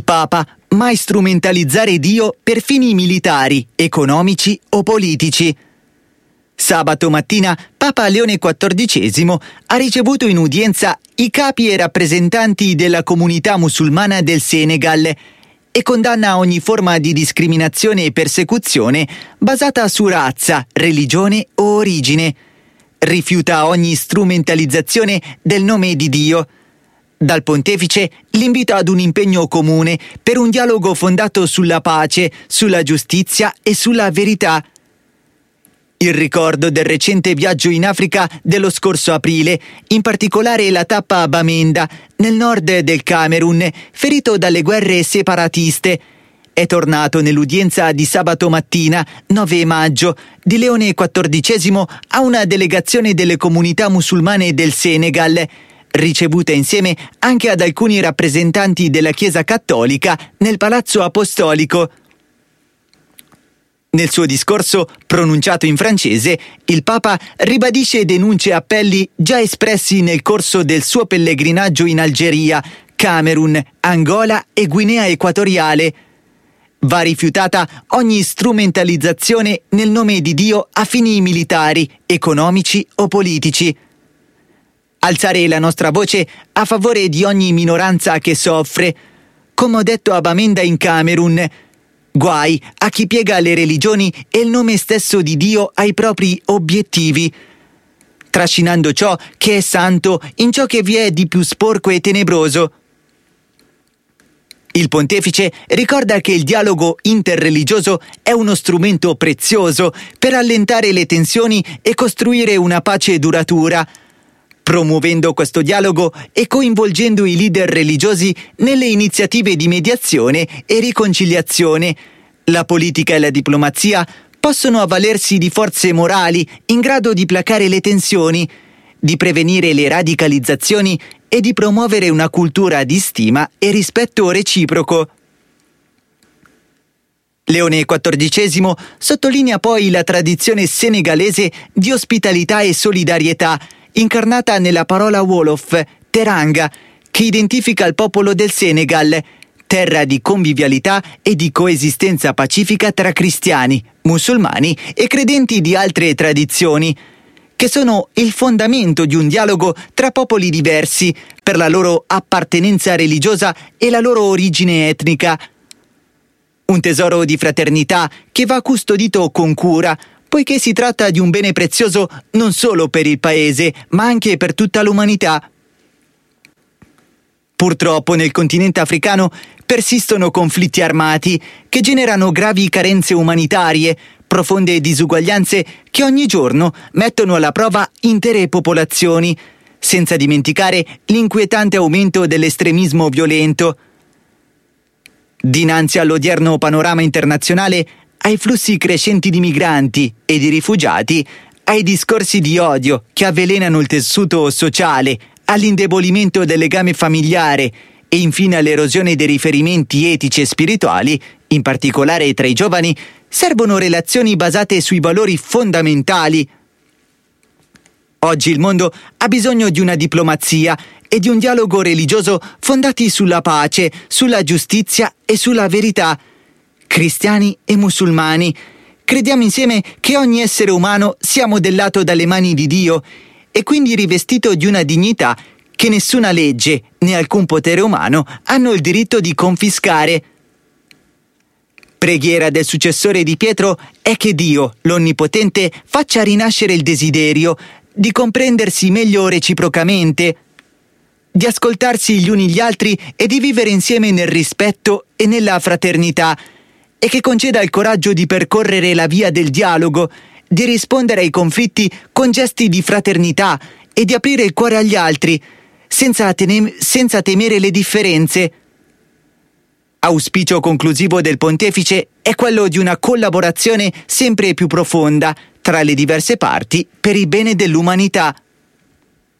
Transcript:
Papa mai strumentalizzare Dio per fini militari, economici o politici. Sabato mattina Papa Leone XIV ha ricevuto in udienza i capi e rappresentanti della comunità musulmana del Senegal e condanna ogni forma di discriminazione e persecuzione basata su razza, religione o origine. Rifiuta ogni strumentalizzazione del nome di Dio. Dal pontefice l'invito ad un impegno comune per un dialogo fondato sulla pace, sulla giustizia e sulla verità. Il ricordo del recente viaggio in Africa dello scorso aprile, in particolare la tappa a Bamenda, nel nord del Camerun, ferito dalle guerre separatiste, è tornato nell'udienza di sabato mattina, 9 maggio, di Leone XIV a una delegazione delle comunità musulmane del Senegal, ricevuta insieme anche ad alcuni rappresentanti della Chiesa Cattolica nel Palazzo Apostolico. Nel suo discorso, pronunciato in francese, il Papa ribadisce e denuncia appelli già espressi nel corso del suo pellegrinaggio in Algeria, Camerun, Angola e Guinea Equatoriale. Va rifiutata ogni strumentalizzazione nel nome di Dio a fini militari, economici o politici. Alzare la nostra voce a favore di ogni minoranza che soffre. Come ho detto a Bamenda in Camerun, guai a chi piega le religioni e il nome stesso di Dio ai propri obiettivi, trascinando ciò che è santo in ciò che vi è di più sporco e tenebroso. Il pontefice ricorda che il dialogo interreligioso è uno strumento prezioso per allentare le tensioni e costruire una pace duratura. Promuovendo questo dialogo e coinvolgendo i leader religiosi nelle iniziative di mediazione e riconciliazione, la politica e la diplomazia possono avvalersi di forze morali in grado di placare le tensioni, di prevenire le radicalizzazioni e di promuovere una cultura di stima e rispetto reciproco. Leone XIV sottolinea poi la tradizione senegalese di ospitalità e solidarietà, incarnata nella parola Wolof, teranga, che identifica il popolo del Senegal, terra di convivialità e di coesistenza pacifica tra cristiani, musulmani e credenti di altre tradizioni, che sono il fondamento di un dialogo tra popoli diversi per la loro appartenenza religiosa e la loro origine etnica. Un tesoro di fraternità che va custodito con cura, poiché si tratta di un bene prezioso non solo per il paese, ma anche per tutta l'umanità. Purtroppo nel continente africano persistono conflitti armati che generano gravi carenze umanitarie, profonde disuguaglianze che ogni giorno mettono alla prova intere popolazioni, senza dimenticare l'inquietante aumento dell'estremismo violento. Dinanzi all'odierno panorama internazionale, ai flussi crescenti di migranti e di rifugiati, ai discorsi di odio che avvelenano il tessuto sociale, all'indebolimento del legame familiare e infine all'erosione dei riferimenti etici e spirituali, in particolare tra i giovani, servono relazioni basate sui valori fondamentali. Oggi il mondo ha bisogno di una diplomazia e di un dialogo religioso fondati sulla pace, sulla giustizia e sulla verità. Cristiani e musulmani, crediamo insieme che ogni essere umano sia modellato dalle mani di Dio e quindi rivestito di una dignità che nessuna legge né alcun potere umano hanno il diritto di confiscare. Preghiera del successore di Pietro è che Dio, l'Onnipotente, faccia rinascere il desiderio di comprendersi meglio reciprocamente, di ascoltarsi gli uni gli altri e di vivere insieme nel rispetto e nella fraternità, e che conceda il coraggio di percorrere la via del dialogo, di rispondere ai conflitti con gesti di fraternità e di aprire il cuore agli altri, senza temere le differenze. Auspicio conclusivo del pontefice è quello di una collaborazione sempre più profonda tra le diverse parti per il bene dell'umanità.